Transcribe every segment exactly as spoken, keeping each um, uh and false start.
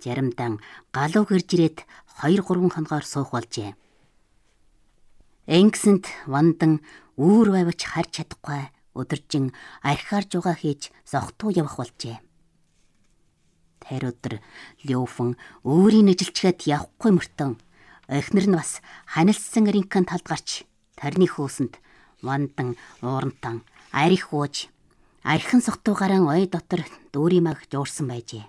Заримдан галуу гэрж ирээд хоёр гурван хоногоор суух болжээ. Ингэсэнд Вандан үүр байвч харж чадахгүй өдөржин архиар жугаа хийж зогтуу явах болжээ. Тэр өдөр Лёфэн өөрийн нэжилчгээд явахгүй мөртөн эхнэр нь бас ханилсан ринкэн талд гарч тарны хөөсөнд Вандан уурантан арх ууж архин согтуугаараа ой дотор дүүрийн маг жуурсан байжээ.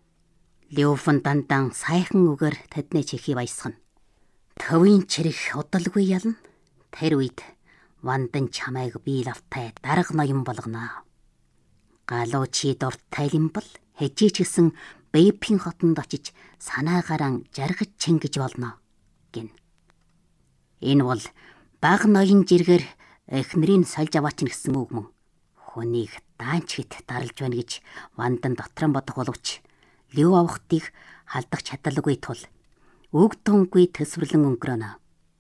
Лёфэн дандан сайхан үгээр тэдний чихийг баясгана. Төвийн чирэг удалгүй ялна. Тэр үед Вандан чамайг би лавтай дарга ноён болгоно. Галуу чи дуртай юм бол хэжиж гисэн Бэйпийн хотонд очиж санаагараа жаргаж чингэж болно гин. Энэ бол баг ноён жиргэр эхнэрийн сольж аваач гэсэн үг мөн. Хүнийг даанч хит даралж байна гэж Вандан дотрон бодох боловч Лёв авахтыг халдах чадалгүй тул үг тунгүй төсвөрлөн өнгөрөнө.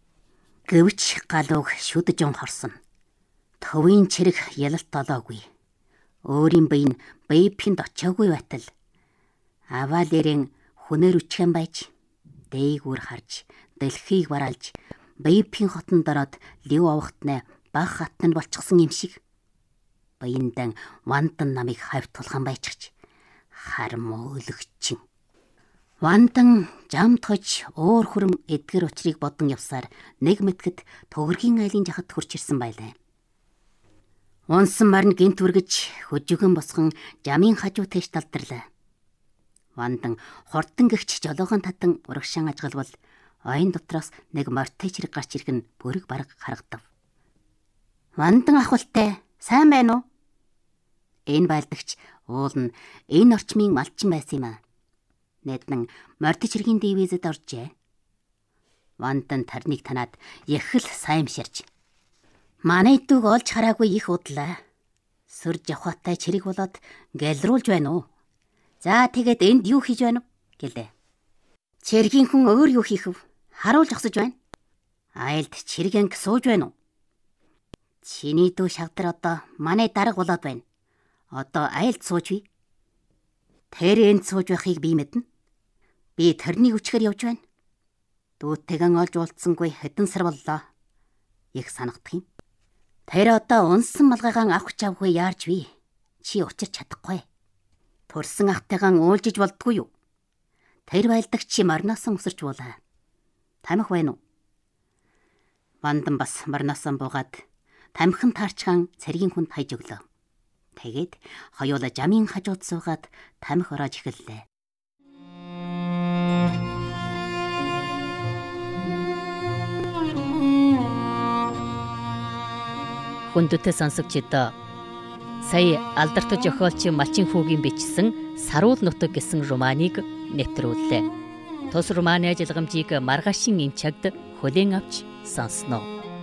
Гэвч галууг шүдэж онхорсон. Төвийн чирэг ялалт олоогүй. Өөрийн бие нь Бэйпинд очоогүй байтал Авалерийн хүнээр үчхэн байж дээгүүр харж дэлхийг бараалж Бэйпийн хотонд ороод Лёв авахтнаа баг хатанд болчихсон юм шиг. Баяндан Вандан намыг хавь тулхан байчихж харм өлөгчин. Вандан жам тож уур хүрэм эдгэр учрыг бодон явсаар нэг мэтгэд төгөргийн айлын жахад хурч ирсэн байлаа. Унсан марн гинт үргэж хөжигэн босгон жамын хажуу тэш талдарлаа. Вандан хурдан гихч жолоогон татан урагшаан ажгалбал ойн дотроос нэг мортой чирэг гарч ирэх нь бүрэг бараг харагдав. Вандан ахвалтай сайн байна уу? Энэ байлдагч уул нь энэ орчмын малчин байсан юм аа. Нэднэн мортой чиргийн дивизэд оржээ. Вандан тарныг танаад яхэл саймширч. Манай дүүг олж хараагүй их удлаа. Сүр жавхатай чирэг болоод гэлрүүлж байна уу? За тэгээд энд юу хийж байна вэ? Гэлээ. Чиргийн хүн өөр юу хийх вэ? Харуул зогсож байна. Айлд чиргэнг сууж байна уу? Чиний дүү шавдар одоо манай дарга болоод байна. Одоо айлд сууж бий. Тэр энд сууж байхыг би мэднэ. Би тэрний хүчээр явж байна. Дүүтэйгэн олж уулзсангүй хэдэн сар боллоо. Их санагдах юм. Тэр одоо унсан малгайгаан авах чавгүй яарч бий. Чи учирч чадахгүй. Төрсөн ахтайгаан уулжиж болдгүй юу? Тэр байлдагч чи марнаасан өсөрч буулаа. Тамхи байна уу? Вандан бас марнаасан буугаад тамхин таарчхан цэргийн хүнд хайж өглөө. Тэгээд хоёулаа жамын хажууд суугаад тамхи ороож эхэллээ. Хүндэтэй сонсогчдоо сая алдартай зохиолч Малчин хүүгийн бичсэн Саруул нутаг гэсэн романыг нэвтрүүллээ. Тус романы ажиллагамжийг маргаашийн энэ цагт хүлээн авч сонсноо.